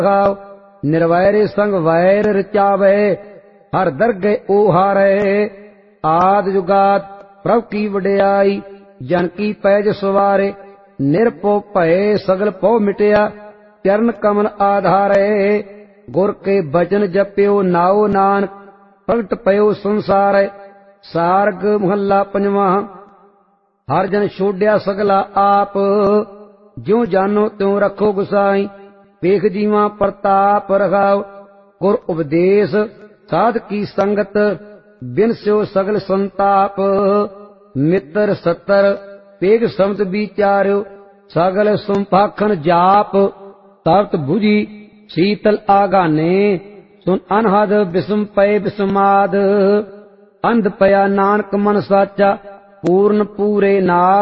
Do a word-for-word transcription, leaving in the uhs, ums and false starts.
निर्वैर संग वैर रचावे हर दरगे ओ हारे। आद जुगात प्रभ की वड्याई जन की पैज सवारे। निरपो भय सगल पौ मिटया चरण कमल आधारे। गुर के बचन जप्यो नाओ नानक प्रगट पयो संसार। सारग महला पंजवा। हर जन छोड़या सगला आप ज्यों जानो त्यों रखो गुसाई। वेख जीवा प्रताप रखाओ गुर उपदेश साध की संगत बिन स्यो सगल संताप। मित्र सत्तर पेग समत विचार्यो सगल सुमभाखन जाप। तप्त भुजी शीतल आगाने सुन अनहद बिसम पय बिसमाद। अंध पया नानक मन साचा पूर्ण पूरे नाद।